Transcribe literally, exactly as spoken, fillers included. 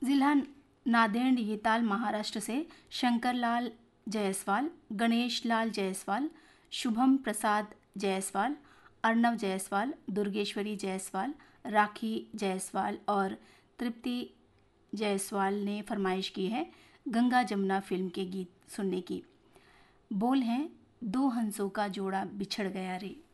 जिला नांदेड़ ये ताल महाराष्ट्र से शंकरलाल जायसवाल, गणेश लाल जायसवाल, शुभम प्रसाद जायसवाल, अर्णव जायसवाल, दुर्गेश्वरी जायसवाल, राखी जायसवाल और तृप्ति जायसवाल ने फरमाइश की है गंगा जमुना फिल्म के गीत सुनने की। बोल हैं, दो हंसों का जोड़ा बिछड़ गया रे।